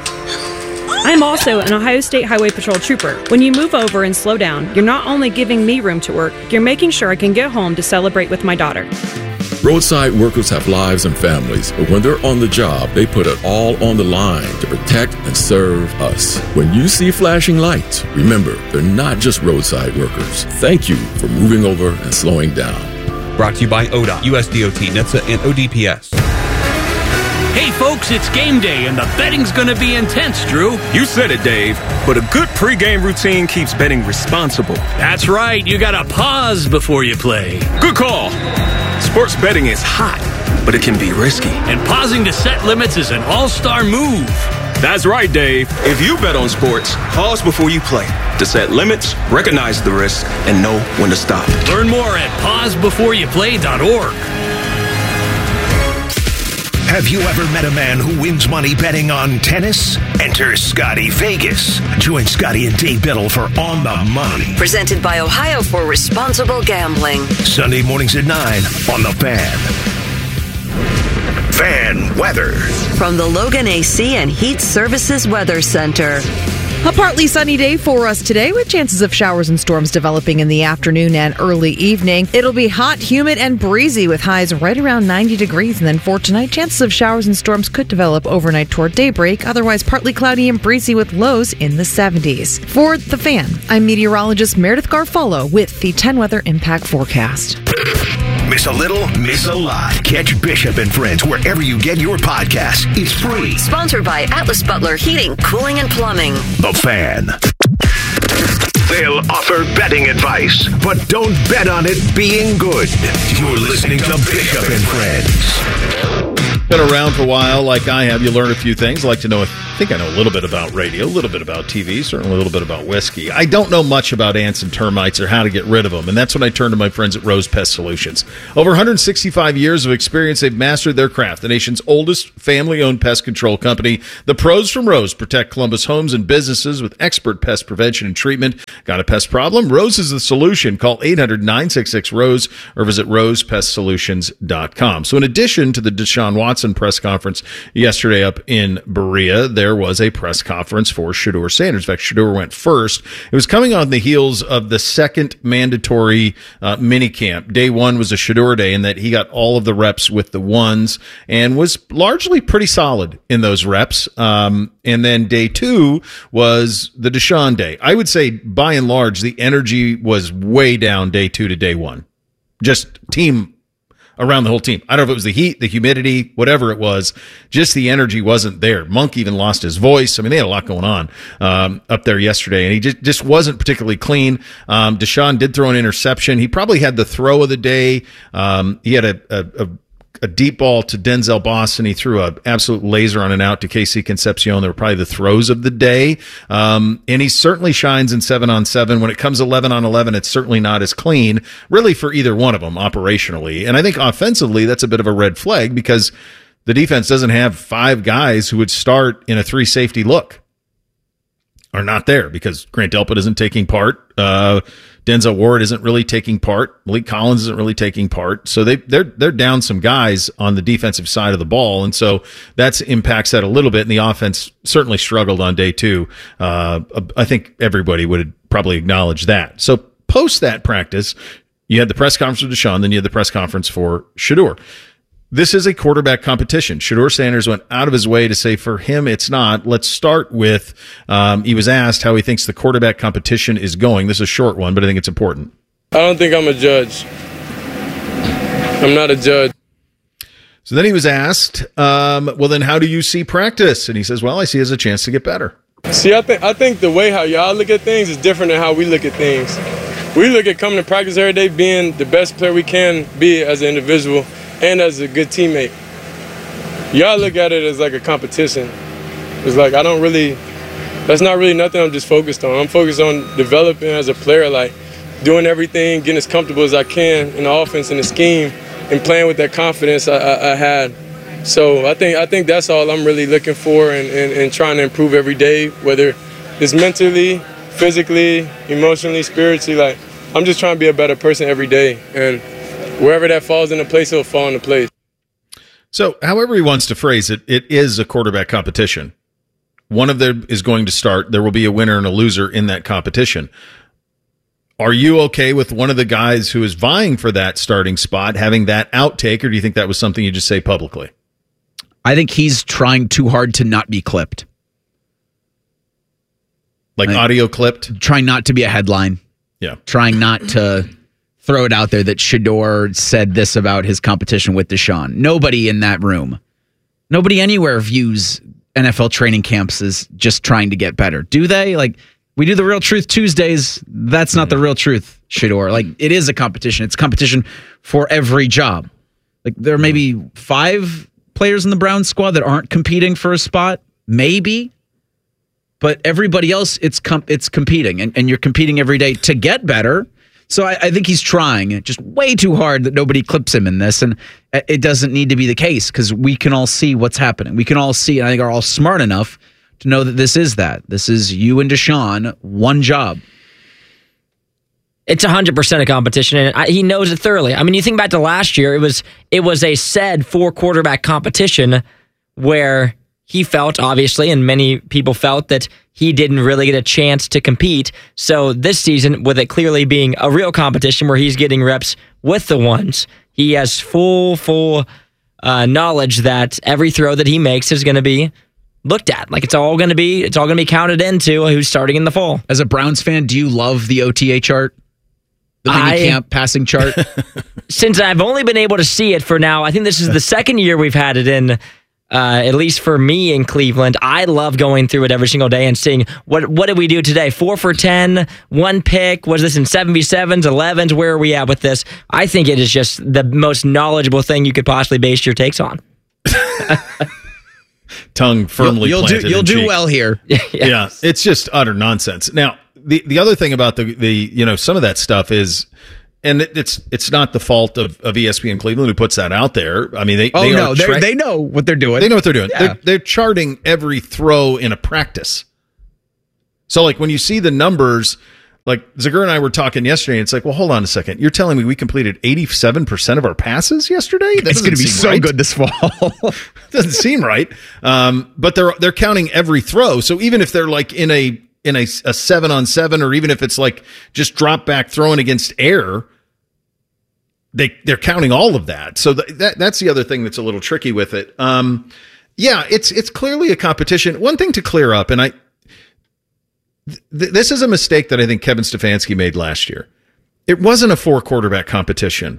I'm also an Ohio State Highway Patrol trooper. When you move over and slow down, you're not only giving me room to work, you're making sure I can get home to celebrate with my daughter.
Roadside workers have lives and families, but when they're on the job, they put it all on the line to protect and serve us. When you see flashing lights, remember, they're not just roadside workers. Thank you for moving over and slowing down.
Brought to you by O D O T, U S D O T, N H T S A, and O D P S.
Hey folks, it's game day and the betting's gonna be intense, Drew.
You said it, Dave, but a good pregame routine keeps betting responsible.
That's right, you gotta pause before you play.
Good call. Sports betting is hot, but it can be risky.
And pausing to set limits is an all-star move.
That's right, Dave. If you bet on sports, pause before you play to set limits, recognize the risk, and know when to stop.
Learn more at pause before you play dot org.
Have you ever met a man who wins money betting on tennis? Enter Scotty Vegas. Join Scotty and Dave Biddle for On the Money.
Presented by Ohio for Responsible Gambling.
Sunday mornings at nine on The Fan. Fan weather.
From the Logan A C and Heat Services Weather Center.
A partly sunny day for us today with chances of showers and storms developing in the afternoon and early evening. It'll be hot, humid, and breezy with highs right around ninety degrees. And then for tonight, chances of showers and storms could develop overnight toward daybreak. Otherwise, partly cloudy and breezy with lows in the seventies. For The Fan, I'm meteorologist Meredith Garfolo with the ten Weather Impact Forecast.
Miss a little, miss a lot. Catch Bishop and Friends wherever you get your podcasts. It's free.
Sponsored by Atlas Butler Heating, Cooling, and Plumbing.
The Fan. They'll offer betting advice, but don't bet on it being good. You're listening to Bishop and Friends.
Been around for a while like I have. You learn a few things. I like to know, I think I know a little bit about radio, a little bit about T V, certainly a little bit about whiskey. I don't know much about ants and termites or how to get rid of them, and that's when I turn to my friends at Rose Pest Solutions. Over one hundred sixty-five years of experience, they've mastered their craft. The nation's oldest family-owned pest control company. The pros from Rose protect Columbus homes and businesses with expert pest prevention and treatment. Got a pest problem? Rose is the solution. Call eight hundred, nine six six, ROSE or visit rose pest solutions dot com. So in addition to the Deshaun Watson press conference yesterday up in Berea, there was a press conference for Shedeur Sanders. In fact, Shedeur went first. It was coming on the heels of the second mandatory uh, mini camp. Day one was a Shedeur day in that he got all of the reps with the ones and was largely pretty solid in those reps. Um, and then day two was the Deshaun day. I would say by and large, the energy was way down day two to day one. Just team around the whole team. I don't know if it was the heat, the humidity, whatever it was. Just the energy wasn't there. Monk even lost his voice. I mean, they had a lot going on um, up there yesterday, and he just, just wasn't particularly clean. Um, Deshaun did throw an interception. He probably had the throw of the day. Um, he had a, a, a a deep ball to Denzel Boston. He threw an absolute laser on and out to Casey Concepcion. They were probably the throws of the day. Um, and he certainly shines in seven on seven. When it comes eleven on eleven, it's certainly not as clean, really, for either one of them operationally. And I think offensively, that's a bit of a red flag because the defense doesn't have five guys who would start in a three safety look. Are not there because Grant Delpit isn't taking part. Uh, Denzel Ward isn't really taking part. Malik Collins isn't really taking part. So they, they're, they're down some guys on the defensive side of the ball. And so that impacts that a little bit. And the offense certainly struggled on day two. Uh, I think everybody would probably acknowledge that. So post that practice, you had the press conference with Deshaun, then you had the press conference for Shedeur. This is a quarterback competition. Shedeur Sanders went out of his way to say for him it's not. Let's start with, um, he was asked how he thinks the quarterback competition is going. This is a short one, but I think it's important.
I don't think I'm a judge. I'm not a judge.
So then he was asked, um, well, then how do you see practice? And he says, well, I see it as a chance to get better.
See, I think I think the way how y'all look at things is different than how we look at things. We look at coming to practice every day being the best player we can be as an individual and as a good teammate. Y'all look at it as like a competition. It's like I don't really, that's not really nothing I'm just focused on. I'm focused on developing as a player, like doing everything, getting as comfortable as I can in the offense and the scheme and playing with that confidence I, I, I had. So I think I think that's all I'm really looking for and, and, and trying to improve every day, whether it's mentally, physically, emotionally, spiritually. Like I'm just trying to be a better person every day. And wherever that falls into place, it'll fall into place.
So however he wants to phrase it, it is a quarterback competition. One of them is going to start. There will be a winner and a loser in that competition. Are you okay with one of the guys who is vying for that starting spot having that outtake, or do you think that was something you just say publicly?
I think he's trying too hard to not be clipped.
Like audio clipped?
Trying not to be a headline.
Yeah.
Trying not to throw it out there that Shedeur said this about his competition with Deshaun. Nobody in that room, nobody anywhere views N F L training camps as just trying to get better. Do they? Like, we do the Real Truth Tuesdays. That's not the real truth, Shedeur. Like, it is a competition. It's a competition for every job. Like, there may be five players in the Browns squad that aren't competing for a spot. Maybe. But everybody else, it's com- it's competing. And, and you're competing every day to get better. So I, I think he's trying just way too hard that nobody clips him in this. And it doesn't need to be the case because we can all see what's happening. We can all see, and I think are all smart enough to know that this is that. This is you and Deshaun, one job.
It's one hundred percent a competition, and I, he knows it thoroughly. I mean, you think back to last year, it was it was a said four-quarterback competition where he felt, obviously, and many people felt, that he didn't really get a chance to compete. So this season, with it clearly being a real competition where he's getting reps with the ones, he has full, full uh, knowledge that every throw that he makes is going to be looked at. Like, it's all going to be it's all going to be counted into who's starting in the fall.
As a Browns fan, do you love the O T A chart? The mini camp passing chart?
Since I've only been able to see it for now, I think this is the second year we've had it in Uh, at least for me in Cleveland, I love going through it every single day and seeing what what did we do today? Four for ten, one pick. Was this in seven v sevens, elevens? Where are we at with this? I think it is just the most knowledgeable thing you could possibly base your takes on.
Tongue firmly
you'll, you'll
planted
do you'll
in
do
cheek.
well here.
Yeah, it's just utter nonsense. Now, the the other thing about the the you know some of that stuff is. And it's it's not the fault of, of E S P N Cleveland who puts that out there. I mean, they
Oh
they
no,
are
they
tra-
they know what they're doing.
They know what they're doing.
Yeah.
They're, they're charting every throw in a practice. So, like when you see the numbers, like Zagur and I were talking yesterday, and it's like, well, hold on a second. You're telling me we completed eighty-seven percent of our passes yesterday? That
It's going to be
doesn't seem
so
right.
good this fall.
Doesn't seem right. Um, but they're they're counting every throw. So even if they're like in a in a, a seven on seven, or even if it's like just drop back throwing against air. They they're counting all of that, so th- that that's the other thing that's a little tricky with it. Um, yeah, it's it's clearly a competition. One thing to clear up, and I th- this is a mistake that I think Kevin Stefanski made last year. It wasn't a four quarterback competition.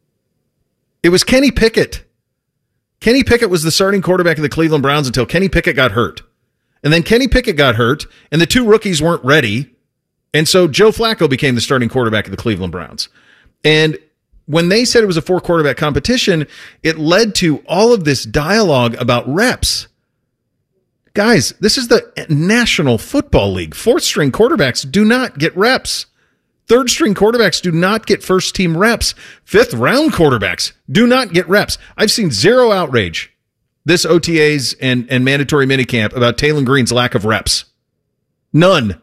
It was Kenny Pickett. Kenny Pickett was the starting quarterback of the Cleveland Browns until Kenny Pickett got hurt, and then Kenny Pickett got hurt, and the two rookies weren't ready, and so Joe Flacco became the starting quarterback of the Cleveland Browns, and when they said it was a four quarterback competition, it led to all of this dialogue about reps. Guys, this is the National Football League. Fourth string quarterbacks do not get reps. Third string quarterbacks do not get first team reps. Fifth round quarterbacks do not get reps. I've seen zero outrage this O T As and, and mandatory minicamp about Taylor Green's lack of reps. None.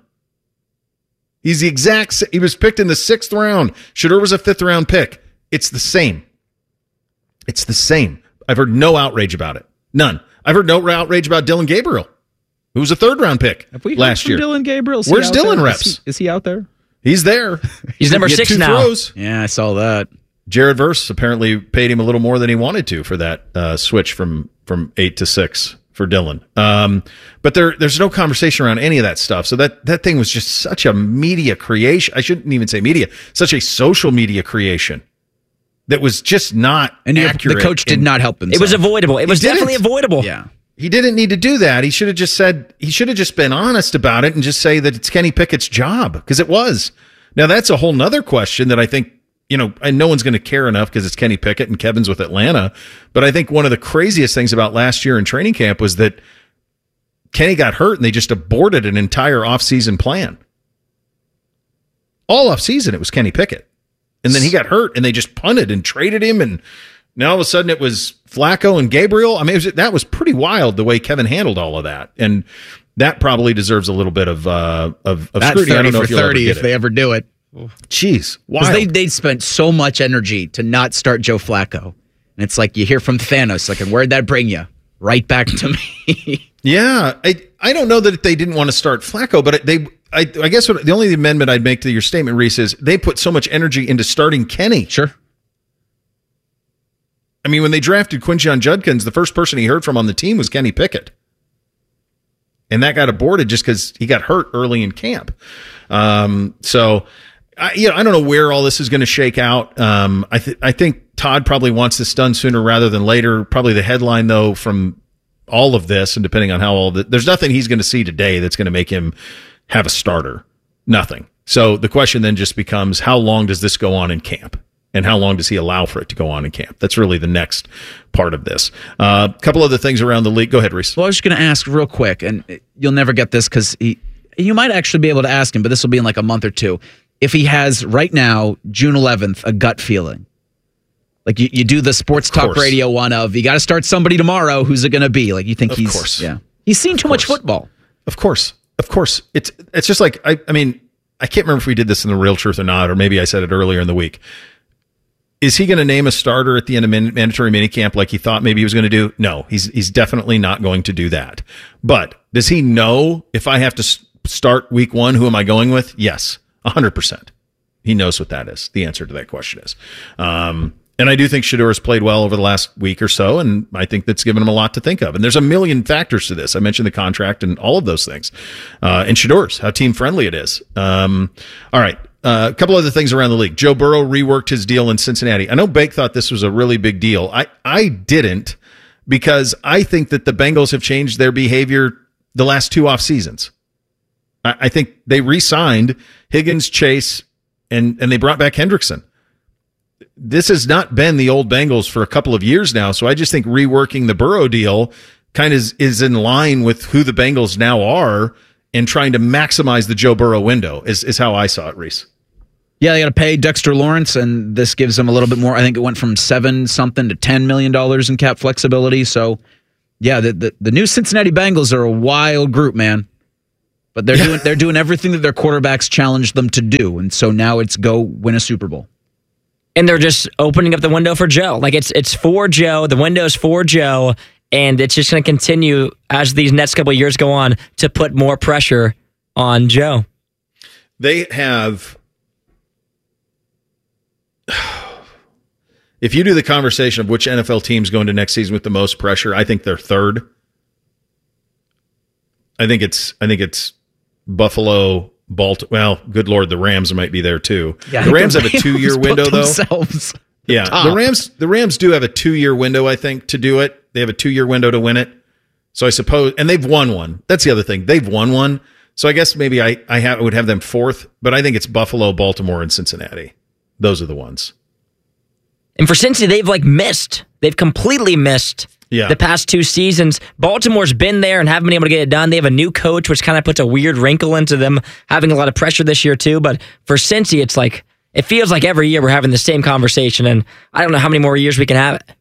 He's the exact, he was picked in the sixth round. Shedeur was a fifth round pick. It's the same. It's the same. I've heard no outrage about it. None. I've heard no outrage about Dylan Gabriel, who was a third round pick
Have we heard
last
from
year.
Dylan Gabriel? Is he
Where's
out
Dylan
there?
reps?
Is he, is he out there?
He's there.
He's number
He had
six
two
now.
throws.
Yeah, I saw that.
Jared Verse apparently paid him a little more than he wanted to for that uh, switch from from eight to six for Dylan. Um, but there there's no conversation around any of that stuff. So that that thing was just such a media creation. I shouldn't even say media, such a social media creation that was just not
And you-
accurate.
the coach did
And
not help himself.
It was avoidable. It
He
was
didn't.
definitely avoidable.
Yeah.
He didn't need to do that. He should have just said, he should have just been honest about it and just say that it's Kenny Pickett's job, because it was. Now, that's a whole nother question that I think, you know, and no one's going to care enough because it's Kenny Pickett and Kevin's with Atlanta. But I think one of the craziest things about last year in training camp was that Kenny got hurt and they just aborted an entire offseason plan. All offseason, it was Kenny Pickett. And then he got hurt and they just punted and traded him. And now all of a sudden it was Flacco and Gabriel. I mean, it was, that was pretty wild the way Kevin handled all of that. And that probably deserves a little bit of uh, of, of
That
scrutiny. I
thirty
don't know
for
if you'll ever
thirty
get
if
it.
they ever do it.
Jeez,
Because
wild.
they they'd spent so much energy to not start Joe Flacco, and it's like you hear from Thanos, like, and where'd that bring you? Right back to me.
Yeah, I I don't know that they didn't want to start Flacco, but they I I guess what the only amendment I'd make to your statement, Reese, is they put so much energy into starting Kenny.
Sure.
I mean, when they drafted Quinshon Judkins, the first person he heard from on the team was Kenny Pickett. And that got aborted just because he got hurt early in camp. Um, so, I, you know, I don't know where all this is going to shake out. Um, I, th- I think Todd probably wants this done sooner rather than later. Probably the headline, though, from all of this, and depending on how all the, there's nothing he's going to see today that's going to make him have a starter. Nothing. So the question then just becomes, how long does this go on in camp? And how long does he allow for it to go on in camp? That's really the next part of this. A uh, couple other things around the league. Go ahead, Reese.
Well, I was just going to ask real quick, and you'll never get this because you might actually be able to ask him, but this will be in like a month or two. If he has right now, June eleventh, a gut feeling. Like you, you do the sports talk radio one of, you got to start somebody tomorrow. Who's it going to be? Like you think
Of
he's,
course.
yeah. He's seen too much football.
Of course. Of course. It's it's just like, I, I mean, I can't remember if we did this in the Real Truth or not, or maybe I said it earlier in the week. Is he going to name a starter at the end of man- mandatory minicamp like he thought maybe he was going to do? No, he's he's definitely not going to do that. But does he know if I have to s- start week one, who am I going with? Yes, one hundred percent. He knows what that is. The answer to that question is. Um, and I do think Shedeur has played well over the last week or so, and I think that's given him a lot to think of. And there's a million factors to this. I mentioned the contract and all of those things. Uh, and Shedeur's, how team-friendly it is. Um, all right. Uh, a couple other things around the league. Joe Burrow reworked his deal in Cincinnati. I know Bake thought this was a really big deal. I, I didn't, because I think that the Bengals have changed their behavior the last two off seasons. I, I think they re-signed Higgins, Chase, and, and they brought back Hendrickson. This has not been the old Bengals for a couple of years now, so I just think reworking the Burrow deal kind of is, is in line with who the Bengals now are and trying to maximize the Joe Burrow window is, is how I saw it, Reese.
Yeah, they got to pay Dexter Lawrence, and this gives them a little bit more. I think it went from seven something to ten million dollars in cap flexibility. So, yeah, the, the the new Cincinnati Bengals are a wild group, man. But they're doing they're doing everything that their quarterbacks challenged them to do, and so now it's go win a Super Bowl.
And they're just opening up the window for Joe. Like it's it's for Joe. The window's for Joe, and it's just going to continue as these next couple of years go on to put more pressure on Joe.
They have. If you do the conversation of which N F L teams go into next season with the most pressure, I think they're third. I think it's I think it's Buffalo, Baltimore. Well, good Lord, the Rams might be there too. Yeah, the Rams have a two-year window though. Yeah, top. the Rams the Rams do have a two-year window, I think, to do it. They have a two-year window to win it. So I suppose, and they've won one. That's the other thing. They've won one. So I guess maybe I I have, would have them fourth, but I think it's Buffalo, Baltimore, and Cincinnati. Those are the ones.
And for Cincy, they've like missed. They've completely missed yeah. the past two seasons. Baltimore's been there and haven't been able to get it done. They have a new coach, which kind of puts a weird wrinkle into them having a lot of pressure this year too. But for Cincy, it's like, it feels like every year we're having the same conversation, and I don't know how many more years we can have it.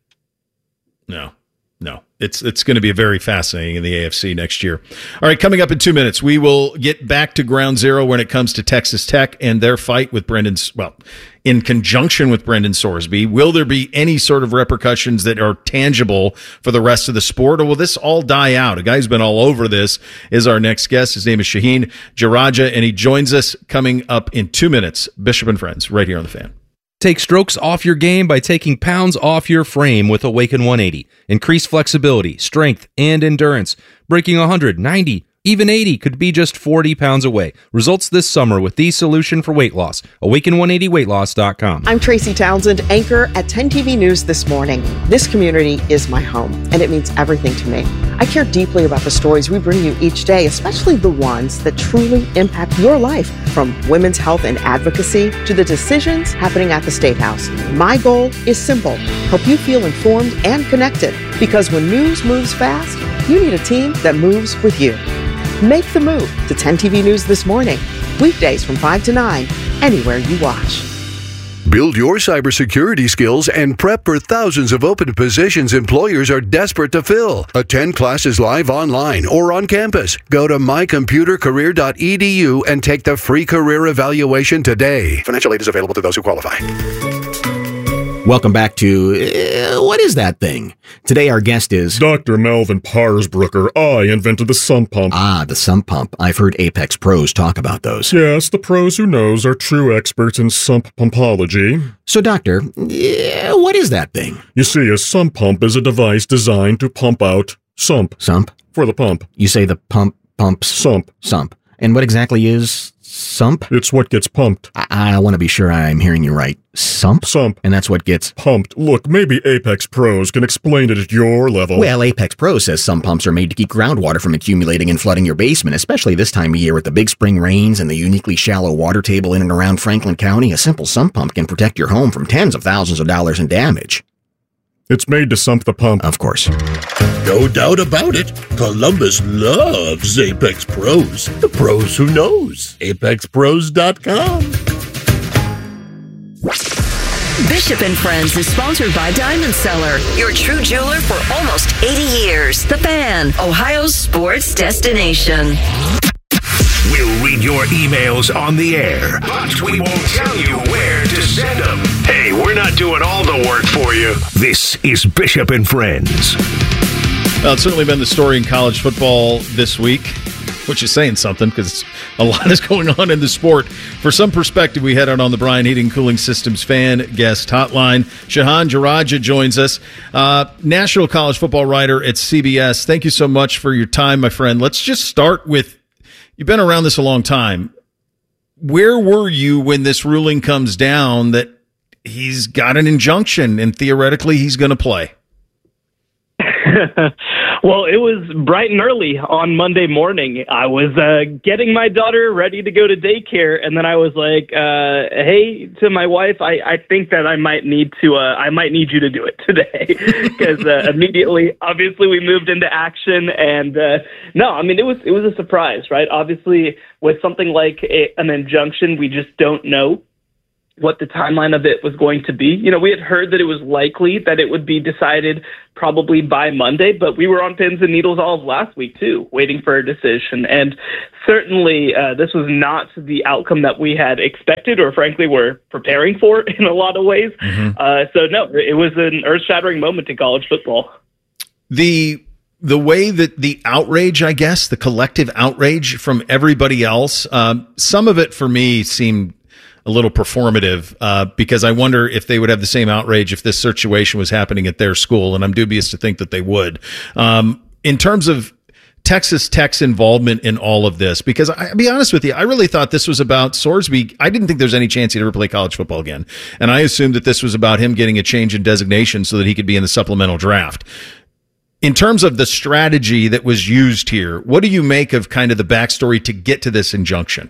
No, no. It's it's going to be very fascinating in the A F C next year. All right, coming up in two minutes, we will get back to ground zero when it comes to Texas Tech and their fight with Brendan, well, in conjunction with Brendan Sorsby. Will there be any sort of repercussions that are tangible for the rest of the sport, or will this all die out? A guy who's been all over this is our next guest. His name is Shaheen Jaraja, and he joins us coming up in two minutes. Bishop and Friends, right here on The Fan.
Take strokes off your game by taking pounds off your frame with Awaken one eighty. Increase flexibility, strength, and endurance. Breaking one hundred, ninety, even eighty could be just forty pounds away. Results this summer with the solution for weight loss. Awaken one eighty weight loss dot com.
I'm Tracy Townsend, anchor at ten T V News this morning. This community is my home, and it means everything to me. I care deeply about the stories we bring you each day, especially the ones that truly impact your life, from women's health and advocacy to the decisions happening at the State House. My goal is simple: help you feel informed and connected, because when news moves fast, you need a team that moves with you. Make the move to ten T V News this morning, weekdays from five to nine, anywhere you watch.
Build your cybersecurity skills and prep for thousands of open positions employers are desperate to fill. Attend classes live online or on campus. Go to my computer career dot e d u and take the free career evaluation today. Financial aid is available to those who qualify.
Welcome back to uh, What is That Thing? Today our guest is
Doctor Melvin Parsbrucker. I invented the sump pump.
Ah, the sump pump. I've heard Apex pros talk about those.
Yes, the pros who knows are true experts in sump pumpology.
So, doctor, uh, what is that thing?
You see, a sump pump is a device designed to pump out sump.
Sump?
For the pump.
You say the pump pumps?
Sump.
Sump. And what exactly is sump?
It's what gets pumped.
I, I want to be sure I'm hearing you right. Sump?
Sump.
And that's what gets
pumped. Look, maybe Apex Pros can explain it at your level.
Well, Apex Pros says some pumps are made to keep groundwater from accumulating and flooding your basement, especially this time of year with the big spring rains and the uniquely shallow water table in and around Franklin County. A simple sump pump can protect your home from tens of thousands of dollars in damage.
It's made to sump the pump.
Of course.
No doubt about it. Columbus loves Apex Pros. The pros who knows. Apex Pros dot com.
Bishop and Friends is sponsored by Diamond Seller, your true jeweler for almost eighty years. The Fan, Ohio's sports destination.
We'll read your emails on the air, but we won't tell you where to send them. Hey, we're not doing all the work for you. This is Bishop and Friends.
Well, it's certainly been the story in college football this week, which is saying something because a lot is going on in the sport. For some perspective, we head out on the Brian Heating Cooling Systems fan guest hotline. Shaheen Jaraja joins us, uh, national college football writer at C B S. Thank you so much for your time, my friend. Let's just start with, you've been around this a long time. Where were you when this ruling comes down that he's got an injunction and theoretically he's going to play?
Well, it was bright and early on Monday morning. I was uh, getting my daughter ready to go to daycare, and then I was like, uh, "Hey," to my wife, I, I think that I might need to. Uh, I might need you to do it today, because uh, immediately, obviously, we moved into action. And uh, no, I mean, it was it was a surprise, right? Obviously, with something like a, an injunction, we just don't know what the timeline of it was going to be. You know, we had heard that it was likely that it would be decided probably by Monday, but we were on pins and needles all of last week too, waiting for a decision. And certainly uh, this was not the outcome that we had expected, or frankly were preparing for in a lot of ways. Mm-hmm. Uh, so no, it was an earth-shattering moment in college football.
The the way that the outrage, I guess, the collective outrage from everybody else, um, some of it for me seemed a little performative, uh, because I wonder if they would have the same outrage if this situation was happening at their school, and I'm dubious to think that they would. Um, in terms of Texas Tech's involvement in all of this, because I, I'll be honest with you, I really thought this was about Sorsby. I didn't think there was any chance he'd ever play college football again, and I assumed that this was about him getting a change in designation so that he could be in the supplemental draft. In terms of the strategy that was used here, what do you make of kind of the backstory to get to this injunction?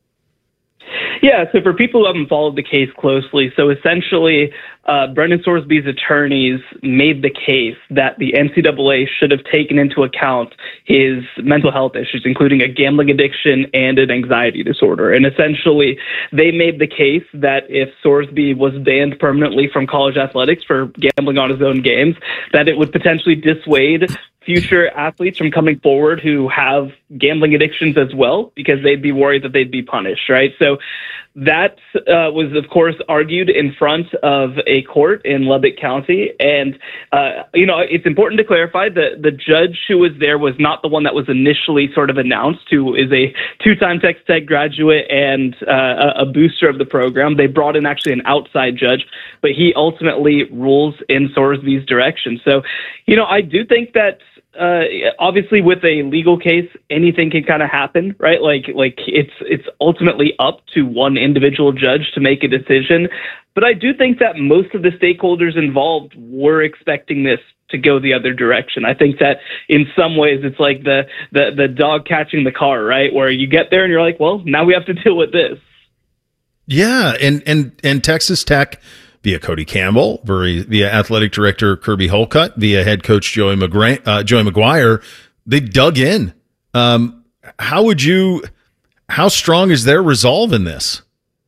Yeah, so for people who haven't followed the case closely, so essentially uh, Brendan Sorsby's attorneys made the case that the N C double A should have taken into account his mental health issues, including a gambling addiction and an anxiety disorder. And essentially, they made the case that if Sorsby was banned permanently from college athletics for gambling on his own games, that it would potentially dissuade future athletes from coming forward who have gambling addictions as well, because they'd be worried that they'd be punished, right? So that uh, was, of course, argued in front of a court in Lubbock County. And, uh, you know, it's important to clarify that the judge who was there was not the one that was initially sort of announced, who is a two-time Texas Tech graduate and uh, a booster of the program. They brought in actually an outside judge, but he ultimately rules in Sorsby's direction. So, you know, I do think that Uh, obviously, with a legal case, anything can kind of happen, right? Like, like it's it's ultimately up to one individual judge to make a decision. But I do think that most of the stakeholders involved were expecting this to go the other direction. I think that in some ways it's like the the the dog catching the car, right? Where you get there and you're like, well, now we have to deal with this.
Yeah, and and and Texas Tech, via Cody Campbell, via, via athletic director Kirby Holcutt, via head coach Joey McGuire, uh, Joey McGuire, they dug in. Um, how would you? How strong is their resolve in this?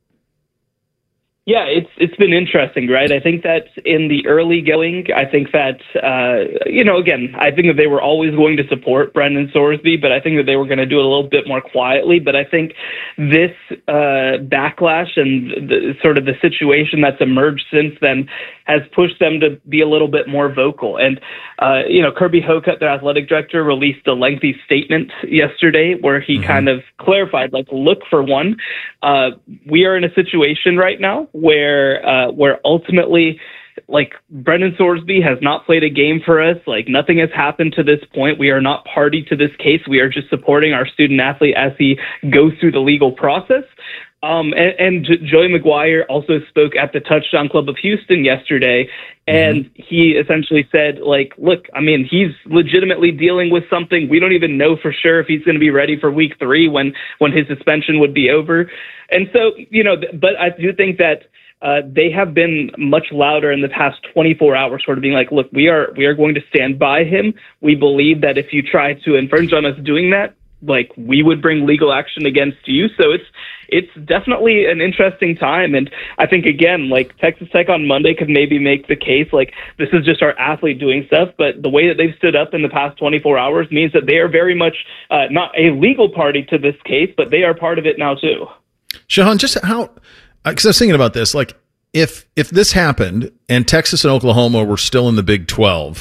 Yeah, it's it's been interesting, right? I think that in the early going, I think that, uh, you know, again, I think that they were always going to support Brendan Sorsby, but I think that they were going to do it a little bit more quietly. But I think this uh, backlash and the, sort of the situation that's emerged since then has pushed them to be a little bit more vocal. And, uh, you know, Kirby Holcutt, their athletic director, released a lengthy statement yesterday where he mm-hmm. kind of clarified, like, look, for one, uh, we are in a situation right now where uh, where ultimately, like, Brendan Sorsby has not played a game for us. Like, nothing has happened to this point. We are not party to this case. We are just supporting our student athlete as he goes through the legal process. Um, and, and Joey McGuire also spoke at the Touchdown Club of Houston yesterday, and mm-hmm. he essentially said, like, look, I mean, he's legitimately dealing with something. We don't even know for sure if he's going to be ready for week three when, when his suspension would be over. And so, you know, but I do think that Uh, they have been much louder in the past twenty-four hours, sort of being like, look, we are we are going to stand by him. We believe that if you try to infringe on us doing that, like, we would bring legal action against you. So it's it's definitely an interesting time. And I think, again, like, Texas Tech on Monday could maybe make the case, like, this is just our athlete doing stuff. But the way that they've stood up in the past twenty-four hours means that they are very much uh, not a legal party to this case, but they are part of it now, too.
Shahan, just how... Because I was thinking about this, like, if if this happened and Texas and Oklahoma were still in the Big twelve,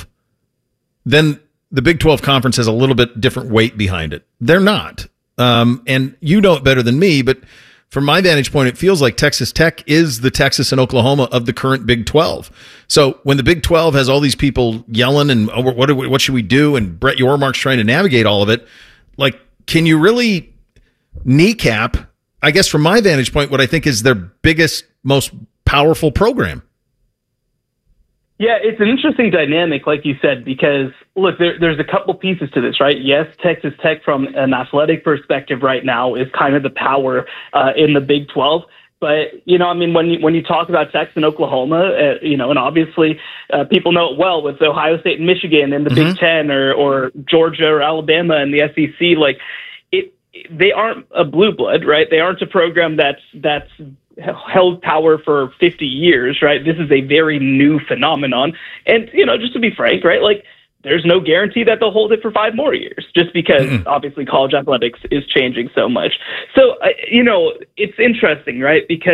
then the Big twelve conference has a little bit different weight behind it. They're not. Um, and you know it better than me, but from my vantage point, it feels like Texas Tech is the Texas and Oklahoma of the current Big twelve. So when the Big twelve has all these people yelling and, oh, what, what should we do? And Brett Yormark's trying to navigate all of it. Like, can you really kneecap, I guess from my vantage point, what I think is their biggest, most powerful program?
Yeah, it's an interesting dynamic, like you said, because, look, there, there's a couple pieces to this, right? Yes, Texas Tech, from an athletic perspective right now, is kind of the power uh, in the Big twelve. But, you know, I mean, when you, when you talk about Texas and Oklahoma, uh, you know, and obviously uh, people know it well with Ohio State and Michigan in the mm-hmm. Big Ten, or, or Georgia or Alabama in the S E C, like, it, they aren't a blue blood, right? They aren't a program that's that's held power for fifty years, right? This is a very new phenomenon. And, you know, just to be frank, right, like, there's no guarantee that they'll hold it for five more years, just because mm-hmm. obviously college athletics is changing so much. So, uh, you know, it's interesting, right? Because